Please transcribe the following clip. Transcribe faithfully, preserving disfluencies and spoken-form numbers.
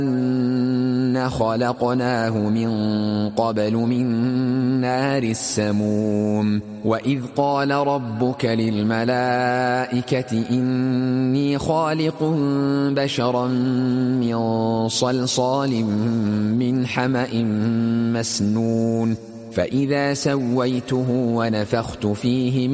خلقناه من قبل من نار السموم وإذ قال ربك للملائكة إني خالق بشرا من صلصال من حمأ مسنون فإذا سويته ونفخت فيه